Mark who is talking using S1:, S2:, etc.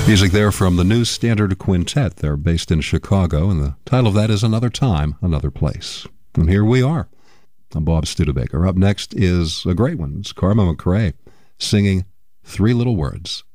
S1: Music there from the New Standard Quintet. They're based in Chicago, and the title of that is Another Time, Another Place. And here we are. I'm Bob Studebaker. Up next is a great one. It's Karma McRae singing Three Little Words.